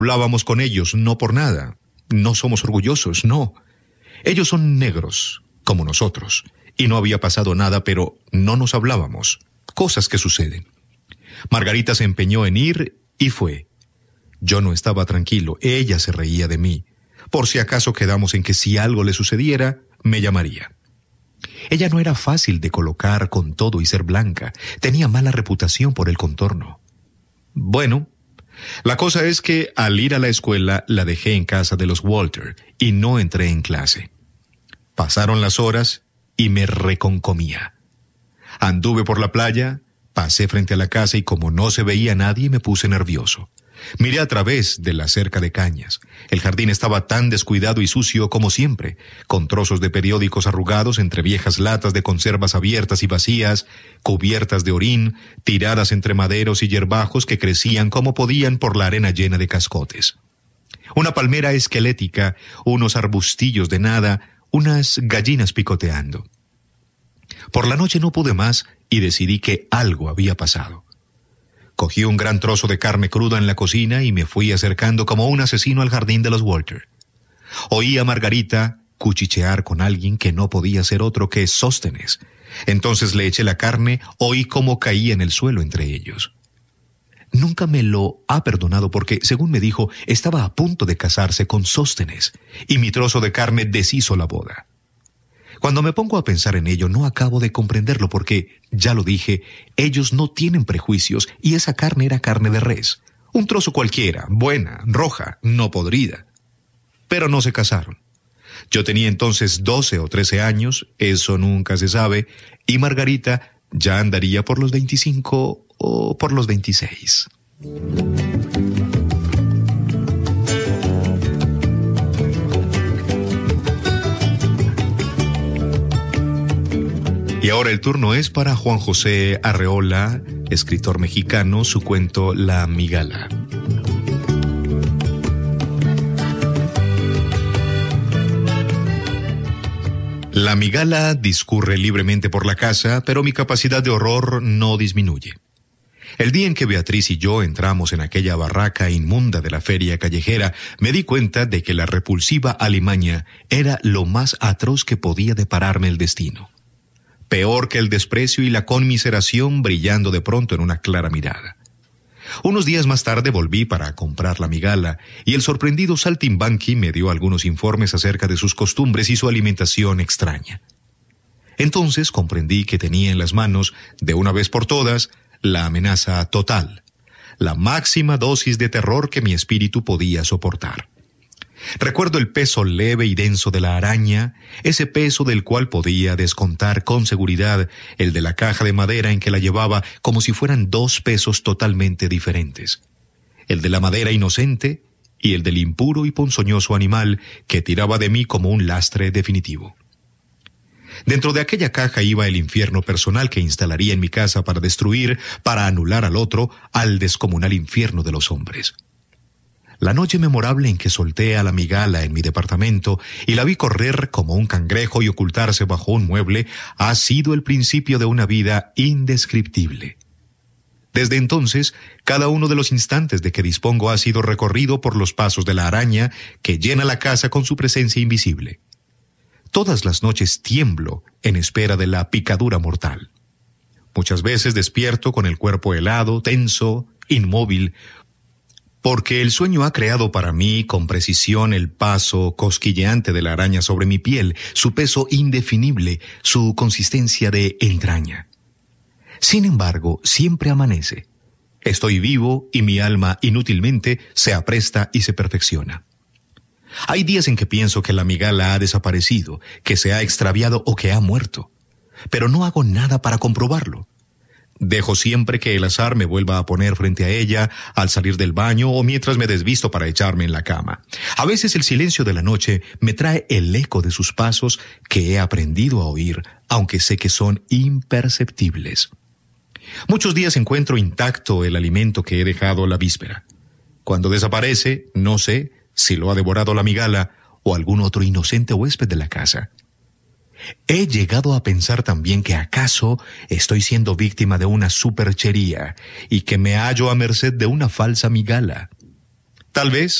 Hablábamos con ellos, no por nada. No somos orgullosos, no. Ellos son negros, como nosotros, y no había pasado nada, pero no nos hablábamos. Cosas que suceden. Margarita se empeñó en ir y fue. Yo no estaba tranquilo, ella se reía de mí. Por si acaso quedamos en que si algo le sucediera, me llamaría. Ella no era fácil de colocar con todo y ser blanca, tenía mala reputación por el contorno. Bueno, la cosa es que al ir a la escuela la dejé en casa de los Walter y no entré en clase. Pasaron las horas y me reconcomía. Anduve por la playa, pasé frente a la casa y como no se veía nadie me puse nervioso. Miré a través de la cerca de cañas. El jardín estaba tan descuidado y sucio como siempre, con trozos de periódicos arrugados entre viejas latas de conservas abiertas y vacías, cubiertas de orín, tiradas entre maderos y hierbajos que crecían como podían por la arena llena de cascotes. Una palmera esquelética, unos arbustillos de nada, unas gallinas picoteando. Por la noche no pude más y decidí que algo había pasado. Cogí un gran trozo de carne cruda en la cocina y me fui acercando como un asesino al jardín de los Walter. Oí a Margarita cuchichear con alguien que no podía ser otro que Sóstenes. Entonces le eché la carne, oí cómo caía en el suelo entre ellos. Nunca me lo ha perdonado porque, según me dijo, estaba a punto de casarse con Sóstenes y mi trozo de carne deshizo la boda. Cuando me pongo a pensar en ello, no acabo de comprenderlo porque, ya lo dije, ellos no tienen prejuicios y esa carne era carne de res. Un trozo cualquiera, buena, roja, no podrida. Pero no se casaron. Yo tenía entonces 12 o 13 años, eso nunca se sabe, y Margarita ya andaría por los 25 o por los 26. Y ahora el turno es para Juan José Arreola, escritor mexicano, su cuento La Migala. La migala discurre libremente por la casa, pero mi capacidad de horror no disminuye. El día en que Beatriz y yo entramos en aquella barraca inmunda de la feria callejera, me di cuenta de que la repulsiva alimaña era lo más atroz que podía depararme el destino. Peor que el desprecio y la conmiseración brillando de pronto en una clara mirada. Unos días más tarde volví para comprar la migala y el sorprendido saltimbanqui me dio algunos informes acerca de sus costumbres y su alimentación extraña. Entonces comprendí que tenía en las manos, de una vez por todas, la amenaza total, la máxima dosis de terror que mi espíritu podía soportar. Recuerdo el peso leve y denso de la araña, ese peso del cual podía descontar con seguridad el de la caja de madera en que la llevaba como si fueran dos pesos totalmente diferentes. El de la madera inocente y el del impuro y ponzoñoso animal que tiraba de mí como un lastre definitivo. Dentro de aquella caja iba el infierno personal que instalaría en mi casa para destruir, para anular al otro, al descomunal infierno de los hombres. La noche memorable en que solté a la migala en mi departamento y la vi correr como un cangrejo y ocultarse bajo un mueble ha sido el principio de una vida indescriptible. Desde entonces, cada uno de los instantes de que dispongo ha sido recorrido por los pasos de la araña que llena la casa con su presencia invisible. Todas las noches tiemblo en espera de la picadura mortal. Muchas veces despierto con el cuerpo helado, tenso, inmóvil, porque el sueño ha creado para mí con precisión el paso cosquilleante de la araña sobre mi piel, su peso indefinible, su consistencia de entraña. Sin embargo, siempre amanece. Estoy vivo y mi alma inútilmente se apresta y se perfecciona. Hay días en que pienso que la migala ha desaparecido, que se ha extraviado o que ha muerto, pero no hago nada para comprobarlo. Dejo siempre que el azar me vuelva a poner frente a ella al salir del baño o mientras me desvisto para echarme en la cama. A veces el silencio de la noche me trae el eco de sus pasos que he aprendido a oír, aunque sé que son imperceptibles. Muchos días encuentro intacto el alimento que he dejado la víspera. Cuando desaparece, no sé si lo ha devorado la migala o algún otro inocente huésped de la casa. He llegado a pensar también que acaso estoy siendo víctima de una superchería y que me hallo a merced de una falsa migala. Tal vez